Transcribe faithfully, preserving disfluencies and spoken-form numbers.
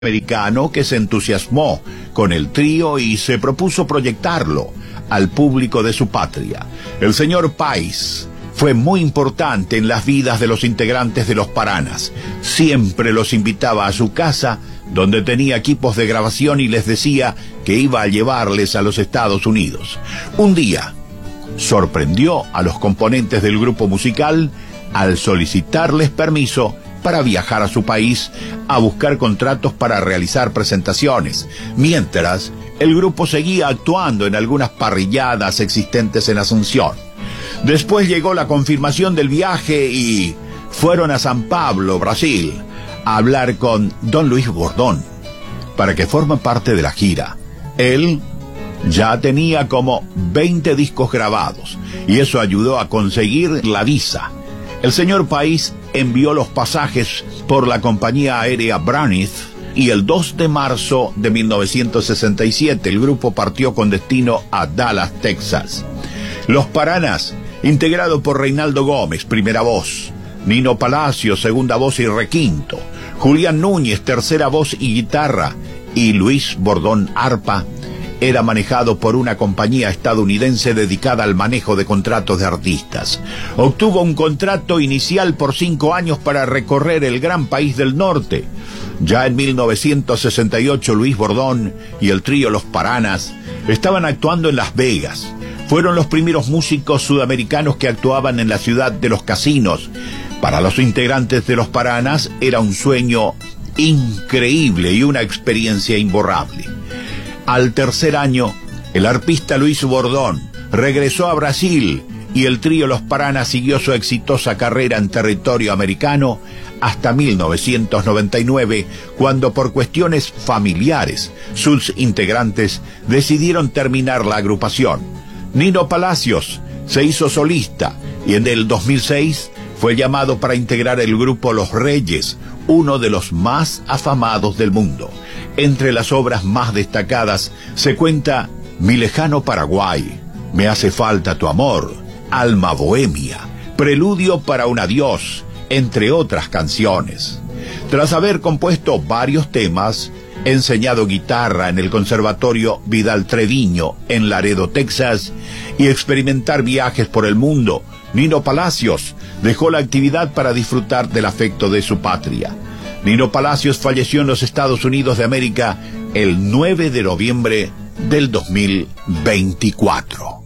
americano que se entusiasmó con el trío y se propuso proyectarlo al público de su patria. El señor Pais fue muy importante en las vidas de los integrantes de los Paranas. Siempre los invitaba a su casa, donde tenía equipos de grabación, y les decía que iba a llevarles a los Estados Unidos. Un día sorprendió a los componentes del grupo musical al solicitarles permiso para viajar a su país a buscar contratos para realizar presentaciones, mientras el grupo seguía actuando en algunas parrilladas existentes en Asunción. Después llegó la confirmación del viaje y fueron a San Pablo, Brasil, a hablar con don Luis Bordón para que forme parte de la gira. Él ya tenía como veinte discos grabados y eso ayudó a conseguir la visa. El señor Pais envió los pasajes por la compañía aérea Braniff y el dos de marzo de mil novecientos sesenta y siete el grupo partió con destino a Dallas, Texas. Los Paranas, integrado por Reinaldo Gómez, primera voz, Nino Palacios, segunda voz y requinto, Julián Núñez, tercera voz y guitarra, y Luis Bordón, arpa, era manejado por una compañía estadounidense dedicada al manejo de contratos de artistas. Obtuvo un contrato inicial por cinco años para recorrer el gran país del norte. Ya en mil novecientos sesenta y ocho, Luis Bordón y el trío Los Paranas estaban actuando en Las Vegas. Fueron los primeros músicos sudamericanos que actuaban en la ciudad de los casinos. Para los integrantes de Los Paranas era un sueño increíble y una experiencia imborrable. Al tercer año, el arpista Luis Bordón regresó a Brasil y el trío Los Paranas siguió su exitosa carrera en territorio americano hasta mil novecientos noventa y nueve, cuando por cuestiones familiares sus integrantes decidieron terminar la agrupación. Nino Palacios se hizo solista y en el dos mil seis fue llamado para integrar el grupo Los Reyes, uno de los más afamados del mundo. Entre las obras más destacadas se cuenta Mi lejano Paraguay, Me hace falta tu amor, Alma bohemia, Preludio para un adiós, entre otras canciones. Tras haber compuesto varios temas, enseñado guitarra en el Conservatorio Vidal Treviño en Laredo, Texas, y experimentar viajes por el mundo, Nino Palacios dejó la actividad para disfrutar del afecto de su patria. Nino Palacios falleció en los Estados Unidos de América el nueve de noviembre del dos mil veinticuatro.